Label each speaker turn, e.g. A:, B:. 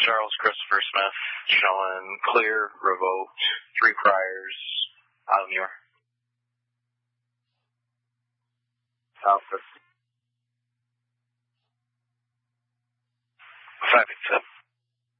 A: Charles Christopher Smith, showing clear, revoked, 3 priors, out of Muir.
B: South 50.